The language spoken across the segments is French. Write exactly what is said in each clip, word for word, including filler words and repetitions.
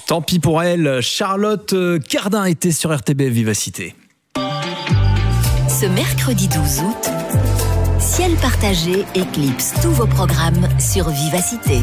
Tant pis pour elle, Charlotte Cardin était sur R T B F Vivacité. Ce mercredi douze août, Ciel partagé éclipse tous vos programmes sur Vivacité.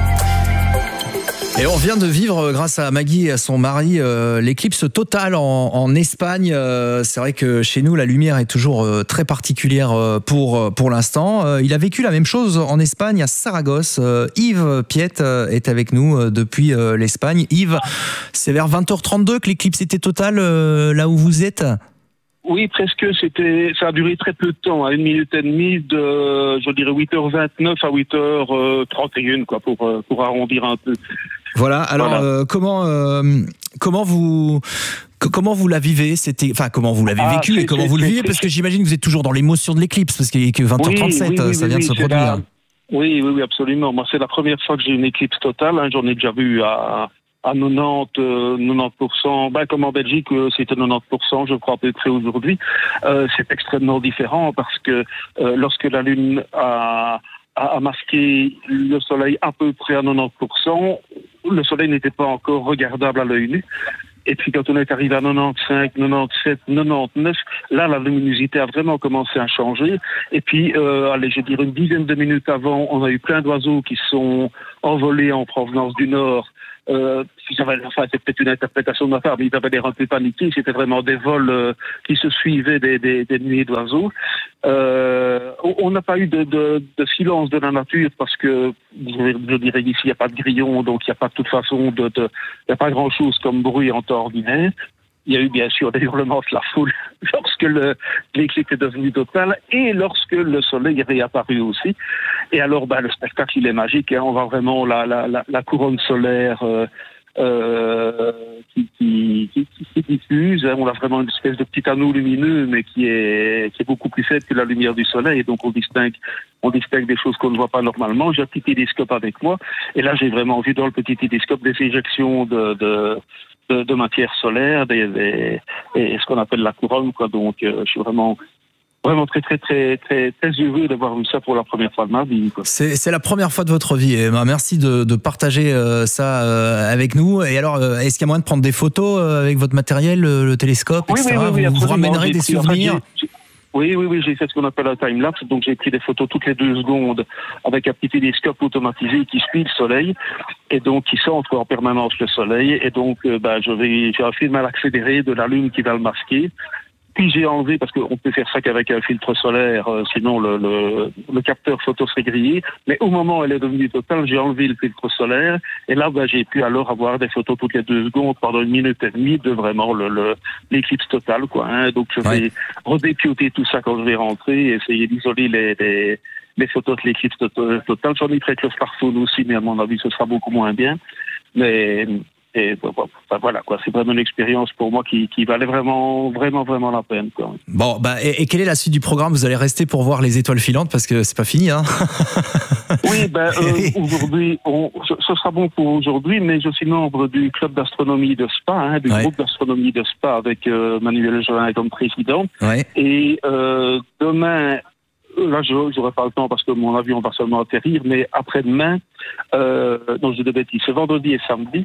Et on vient de vivre, grâce à Maggie et à son mari, euh, l'éclipse totale en, en Espagne. Euh, c'est vrai que chez nous, la lumière est toujours euh, très particulière euh, pour, pour l'instant. Euh, il a vécu la même chose en Espagne, à Saragosse. Euh, Yves Piette euh, est avec nous euh, depuis euh, l'Espagne. Yves, c'est vers vingt heures trente-deux que l'éclipse était totale euh, là où vous êtes ? Oui, presque. C'était, ça a duré très peu de temps, à une minute et demie, de, je dirais, huit heures vingt-neuf à huit heures trente et un, quoi, pour, pour arrondir un peu. Voilà. Alors, voilà. Euh, comment, euh, comment vous, comment vous la vivez? C'était, enfin, comment vous l'avez ah, vécu et comment vous le vivez? Parce que j'imagine que vous êtes toujours dans l'émotion de l'éclipse, parce qu'il est que vingt heures trente-sept, oui, oui, oui, ça vient oui, de se produire. La... Oui, oui, oui, absolument. Moi, c'est la première fois que j'ai une éclipse totale. Hein. J'en ai déjà vu à, à quatre-vingt-dix, euh, quatre-vingt-dix pour cent. Ben, comme en Belgique, euh, c'était quatre-vingt-dix pour cent, je crois, à peu près aujourd'hui. Euh, c'est extrêmement différent parce que euh, lorsque la Lune a, a, a masqué le Soleil à peu près à quatre-vingt-dix pour cent, le Soleil n'était pas encore regardable à l'œil nu. Et puis quand on est arrivé à quatre-vingt-quinze, quatre-vingt-dix-sept, quatre-vingt-dix-neuf, là la luminosité a vraiment commencé à changer. Et puis, euh, allez, je dirais une dizaine de minutes avant, on a eu plein d'oiseaux qui sont envolés en provenance du nord. Euh, enfin, c'est peut-être une interprétation de ma part, mais ils avaient l'air un peu paniqués. C'était vraiment des vols euh, qui se suivaient des, des, des nuées d'oiseaux. Euh, on n'a pas eu de, de, de silence de la nature parce que, je dirais ici, il n'y a pas de grillons, donc il n'y a pas de toute façon de, de, il n'y a pas grand-chose comme bruit en temps ordinaire. Il y a eu bien sûr des hurlements de la foule lorsque le, l'éclipse est devenu total et lorsque le soleil est réapparu aussi. Et alors, ben, le spectacle, il est magique. Hein. On voit vraiment la, la, la, la couronne solaire euh, euh, qui, qui, qui, qui se diffuse. Hein. On a vraiment une espèce de petit anneau lumineux, mais qui est, qui est beaucoup plus faible que la lumière du soleil. Et donc, on distingue, on distingue des choses qu'on ne voit pas normalement. J'ai un petit télescope avec moi. Et là, j'ai vraiment vu dans le petit télescope des éjections de... de De, de matière solaire, des, des, et ce qu'on appelle la couronne, quoi. Donc, euh, je suis vraiment, vraiment très, très, très, très, très heureux d'avoir vu ça pour la première fois de ma vie, quoi. C'est, c'est la première fois de votre vie. Et ben, merci de, de partager euh, ça euh, avec nous. Et alors, euh, est-ce qu'il y a moyen de prendre des photos euh, avec votre matériel, le, le télescope, et cetera. Oui, oui, oui, vous, vous ramènerez des souvenirs. Oui, oui, oui, j'ai fait ce qu'on appelle un time-lapse, donc j'ai pris des photos toutes les deux secondes avec un petit télescope automatisé qui suit le soleil et donc qui centre en permanence le soleil et donc euh, bah, je vais, j'ai un film à l'accéléré de la Lune qui va le masquer. Puis j'ai enlevé, parce qu'on peut faire ça qu'avec un filtre solaire, euh, sinon le, le, le capteur photo serait grillé. Mais au moment où elle est devenue totale, j'ai enlevé le filtre solaire. Et là, ben, j'ai pu alors avoir des photos toutes les deux secondes pendant une minute et demie de vraiment le, le, l'éclipse totale, quoi. Hein. Donc je vais ouais. redépioter tout ça quand je vais rentrer et essayer d'isoler les, les, les photos de l'éclipse totale. J'en ai pris avec le smartphone aussi, mais à mon avis, ce sera beaucoup moins bien. Mais... Et ben voilà quoi, c'est vraiment une expérience pour moi qui, qui valait vraiment, vraiment, vraiment la peine, quoi. Bon, bah et, et quelle est la suite du programme? Vous allez rester pour voir les étoiles filantes parce que c'est pas fini, hein? Oui, ben euh, aujourd'hui, on, ce, ce sera bon pour aujourd'hui, mais je suis membre du club d'astronomie de Spa, hein, du ouais. groupe d'astronomie de Spa avec euh, Manuel Jolin comme président. Ouais. Et euh, demain. Là, je n'aurai pas le temps parce que mon avion va seulement atterrir, mais après-demain, euh, non, je dis de bêtises, c'est vendredi et samedi.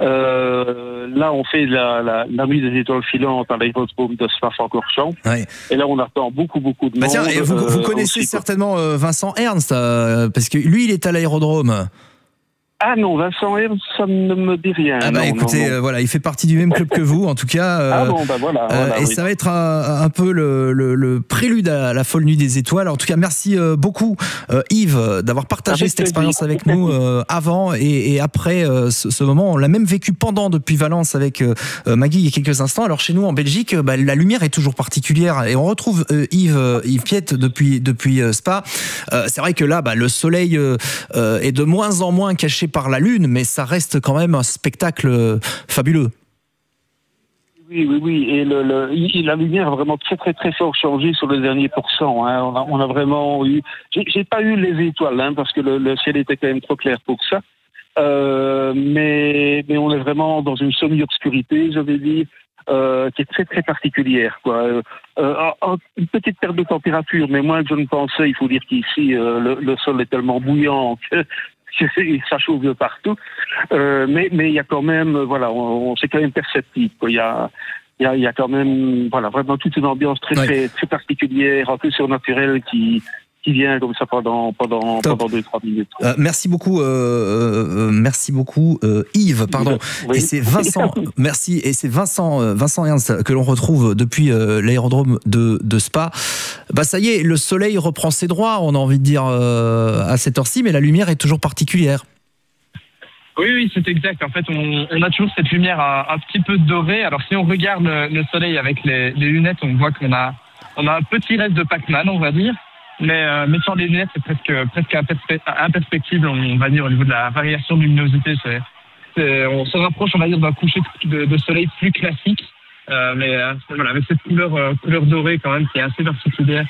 Euh, là, on fait la, la, la nuit des étoiles filantes à l'aérodrome de Spa-Francorchamps. Ouais. Et là, on attend beaucoup, beaucoup de bah monde. Tiens, et vous, euh, vous connaissez aussi, certainement euh, Vincent Ernst, euh, parce que lui, il est à l'aérodrome. Ah non, Vincent Ernst, ça ne me dit rien. Ah bah non, écoutez, non, non. Euh, voilà, il fait partie du même club que vous, en tout cas. Euh, ah bon, bah voilà. voilà euh, et oui. ça va être un, un peu le, le, le prélude à la folle nuit des étoiles. En tout cas, merci euh, beaucoup euh, Yves d'avoir partagé avec cette expérience avec nous euh, avant et, et après euh, ce, ce moment. On l'a même vécu pendant depuis Valence avec euh, Maggie il y a quelques instants. Alors chez nous en Belgique, bah, la lumière est toujours particulière et on retrouve euh, Yves, euh, Yves Piette depuis depuis euh, Spa. Euh, c'est vrai que là, bah, le soleil euh, euh, est de moins en moins caché par la lune, mais ça reste quand même un spectacle fabuleux. Oui, oui, oui. Et le, le, la lumière a vraiment très, très, très fort changé sur le dernier pourcent. Hein. On, a, on a vraiment eu... J'ai, j'ai pas eu les étoiles, hein, parce que le, le ciel était quand même trop clair pour ça. Euh, mais, mais on est vraiment dans une semi-obscurité, je vais dire, euh, qui est très, très particulière, quoi. Euh, euh, une petite perte de température, mais moins que je ne pensais. Il faut dire qu'ici, euh, le, le sol est tellement bouillant que ça chauffe de partout. Euh, mais mais il y a quand même, voilà, on, on c'est quand même perceptible, quoi. Il y a il y a il y a quand même, voilà, vraiment toute une ambiance très ouais. très très particulière, un peu surnaturelle qui qui vient comme ça pendant pendant Top. pendant deux trois minutes. Euh, merci beaucoup, euh, euh, merci beaucoup euh, Yves, pardon. Oui. Et c'est Vincent, merci. Et c'est Vincent, euh, Vincent Ernst que l'on retrouve depuis euh, l'aérodrome de, de Spa. Bah ça y est, le soleil reprend ses droits. On a envie de dire euh, à cette heure-ci, mais la lumière est toujours particulière. Oui, oui, c'est exact. En fait, on, on a toujours cette lumière un, un petit peu dorée. Alors, si on regarde le, le soleil avec les, les lunettes, on voit qu'on a on a un petit reste de Pac-Man, on va dire. Mais, euh, mais sans les lunettes, c'est presque, presque imperspectible, on va dire, au niveau de la variation de luminosité. C'est, c'est, on se rapproche, on va dire, d'un coucher de, de soleil plus classique. Euh, mais euh, voilà, avec cette couleur, euh, couleur dorée quand même, qui est assez particulière.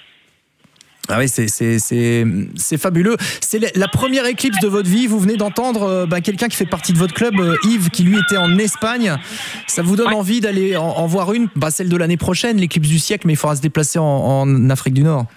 Ah oui, c'est, c'est, c'est, c'est fabuleux. C'est la première éclipse de votre vie. Vous venez d'entendre euh, bah, quelqu'un qui fait partie de votre club, euh, Yves, qui lui était en Espagne. Ça vous donne ouais. envie d'aller en, en voir une, bah, celle de l'année prochaine, l'éclipse du siècle, mais il faudra se déplacer en, en Afrique du Nord.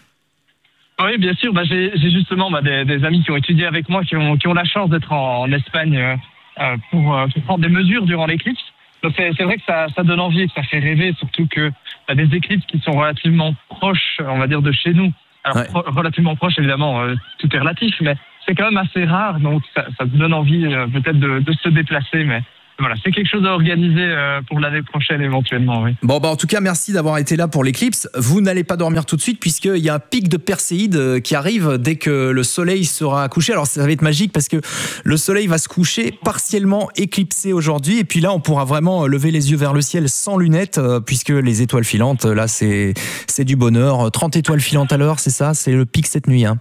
Oui, bien sûr. Bah, j'ai, j'ai justement bah, des, des amis qui ont étudié avec moi, qui ont, qui ont la chance d'être en, en Espagne euh, pour, euh, pour prendre des mesures durant l'éclipse. Donc c'est, c'est vrai que ça, ça donne envie et que ça fait rêver, surtout que bah, des éclipses qui sont relativement proches, on va dire, de chez nous. Alors ouais. pro- relativement proches, évidemment, euh, tout est relatif, mais c'est quand même assez rare, donc ça, ça donne envie euh, peut-être de, de se déplacer, mais voilà, c'est quelque chose à organiser euh, pour l'année prochaine éventuellement, oui. Bon, bah en tout cas, merci d'avoir été là pour l'éclipse. Vous n'allez pas dormir tout de suite puisqu'il y a un pic de Perséide qui arrive dès que le soleil sera couché. Alors ça va être magique parce que le soleil va se coucher partiellement éclipsé aujourd'hui et puis là, on pourra vraiment lever les yeux vers le ciel sans lunettes puisque les étoiles filantes, là, c'est, c'est du bonheur. trente étoiles filantes à l'heure, c'est ça? C'est le pic cette nuit, hein.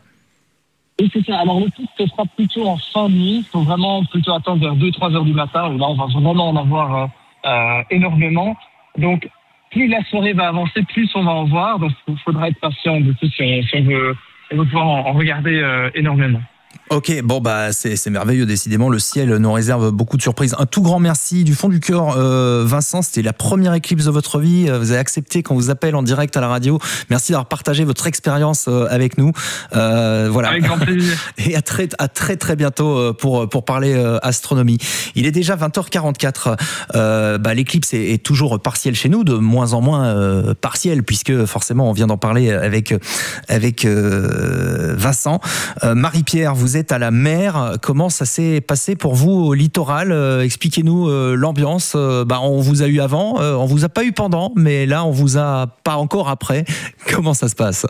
Oui, c'est ça. Alors, le pic, ce sera plutôt en fin de nuit. Il faut vraiment plutôt attendre vers deux trois heures du matin. Là, on va vraiment en avoir euh, énormément. Donc, plus la soirée va avancer, plus on va en voir. Donc, il faudra être patient de tout si on, si on veut, on veut pouvoir en, en regarder euh, énormément. Ok, bon bah c'est, c'est merveilleux, décidément le ciel nous réserve beaucoup de surprises. Un tout grand merci du fond du cœur, euh, Vincent, c'était la première éclipse de votre vie, vous avez accepté qu'on vous appelle en direct à la radio, merci d'avoir partagé votre expérience avec nous, euh, voilà. Avec grand plaisir. Et à très, à très très bientôt pour, pour parler astronomie. Il est déjà vingt heures quarante-quatre, euh, bah, l'éclipse est, est toujours partielle chez nous, de moins en moins euh, partielle, puisque forcément on vient d'en parler avec, avec euh, Vincent. Euh, Marie-Pierre, vous êtes à la mer, comment ça s'est passé pour vous au littoral? euh, Expliquez-nous euh, l'ambiance. Euh, bah, on vous a eu avant, euh, on vous a pas eu pendant, mais là on vous a pas encore après. Comment ça se passe?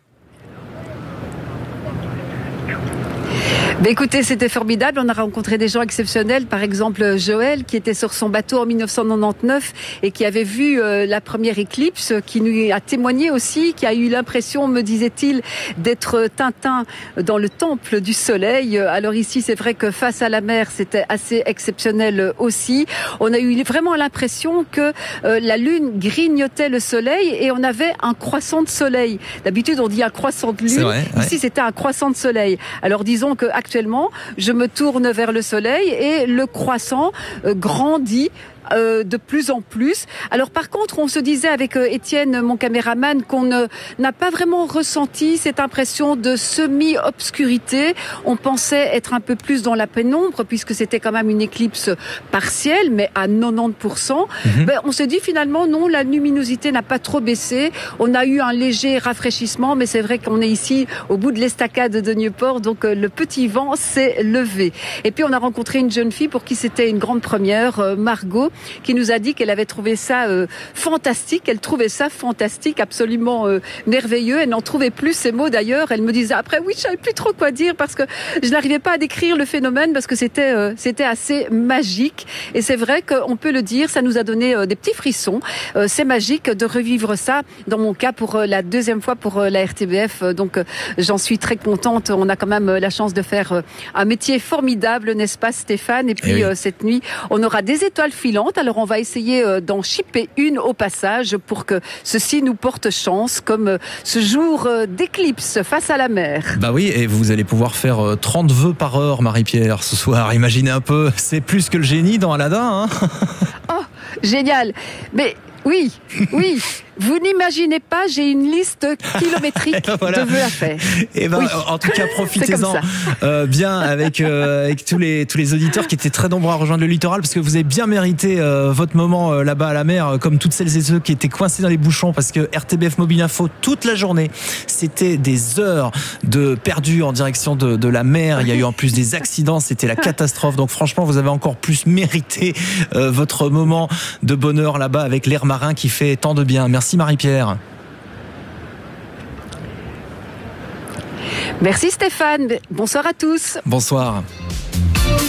Bah écoutez, c'était formidable. On a rencontré des gens exceptionnels. Par exemple, Joël, qui était sur son bateau en dix-neuf cent quatre-vingt-dix-neuf et qui avait vu euh, la première éclipse, qui nous a témoigné aussi, qui a eu l'impression, me disait-il, d'être Tintin dans le temple du soleil. Alors ici, c'est vrai que face à la mer, c'était assez exceptionnel aussi. On a eu vraiment l'impression que euh, la lune grignotait le soleil et on avait un croissant de soleil. D'habitude, on dit un croissant de lune. C'est vrai, ouais. Ici, c'était un croissant de soleil. Alors disons que actuellement, je me tourne vers le soleil et le croissant euh, grandit Euh, de plus en plus. Alors par contre, on se disait avec euh, Étienne, mon caméraman, qu'on ne, n'a pas vraiment ressenti cette impression de semi-obscurité. On pensait être un peu plus dans la pénombre puisque c'était quand même une éclipse partielle, mais à quatre-vingt-dix pour cent. Mm-hmm. Ben, on se dit finalement non, la luminosité n'a pas trop baissé. On a eu un léger rafraîchissement, mais c'est vrai qu'on est ici au bout de l'estacade de Nieuport, donc euh, le petit vent s'est levé. Et puis on a rencontré une jeune fille pour qui c'était une grande première, euh, Margot, qui nous a dit qu'elle avait trouvé ça euh, fantastique, elle trouvait ça fantastique, absolument euh, merveilleux, elle n'en trouvait plus ces mots d'ailleurs, elle me disait après oui, je savais plus trop quoi dire parce que je n'arrivais pas à décrire le phénomène parce que c'était euh, c'était assez magique et c'est vrai qu'on peut le dire, ça nous a donné euh, des petits frissons, euh, c'est magique de revivre ça, dans mon cas pour euh, la deuxième fois pour euh, la R T B F, euh, donc euh, j'en suis très contente, on a quand même euh, la chance de faire euh, un métier formidable, n'est-ce pas Stéphane, et puis eh oui. euh, cette nuit on aura des étoiles filantes. Alors on va essayer d'en chipper une au passage pour que ceci nous porte chance comme ce jour d'éclipse face à la mer. Bah oui, et vous allez pouvoir faire trente vœux par heure, Marie-Pierre, ce soir. Imaginez un peu, c'est plus que le génie dans Aladdin, hein. Oh, génial. Mais oui, oui. Vous n'imaginez pas, j'ai une liste kilométrique voilà. de vœux à faire. Et ben, oui. En tout cas, profitez-en euh, bien avec, euh, avec tous les, tous les auditeurs qui étaient très nombreux à rejoindre le littoral, parce que vous avez bien mérité euh, votre moment euh, là-bas à la mer, euh, comme toutes celles et ceux qui étaient coincés dans les bouchons, parce que R T B F Mobile Info, toute la journée, c'était des heures de perdu en direction de, de la mer. Il y a eu en plus des accidents, c'était la catastrophe. Donc franchement, vous avez encore plus mérité euh, votre moment de bonheur là-bas avec l'air marin qui fait tant de bien. Merci Marie-Pierre. Merci Stéphane. Bonsoir à tous. Bonsoir.